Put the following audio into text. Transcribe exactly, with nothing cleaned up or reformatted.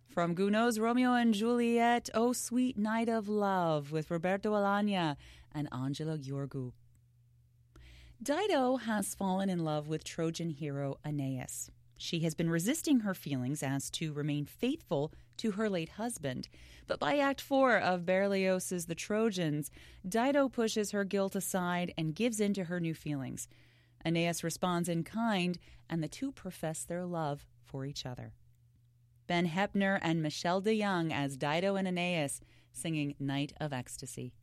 From Gounod's Romeo and Juliet, Oh Sweet Night of Love with Roberto Alagna and Angelo Gheorghiu. Dido has fallen in love with Trojan hero Aeneas. She has been resisting her feelings as to remain faithful to her late husband. But by Act four of Berlioz's The Trojans, Dido pushes her guilt aside and gives in to her new feelings. Aeneas responds in kind, and the two profess their love for each other. Ben Heppner and Michelle de Young as Dido and Aeneas singing Night of Ecstasy.